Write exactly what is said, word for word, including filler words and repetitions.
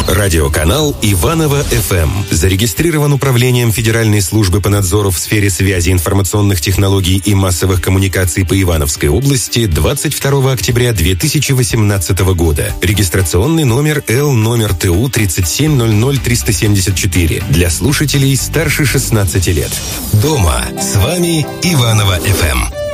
Радиоканал Иваново-эф эм зарегистрирован Управлением Федеральной службы по надзору в сфере связи, информационных технологий и массовых коммуникаций по Ивановской области двадцать второго октября две тысячи восемнадцатого года. Регистрационный номер Л номер Т У тридцать семь ноль ноль триста семьдесят четыре для слушателей старше шестнадцати лет. Дома с вами Иваново-эф эм.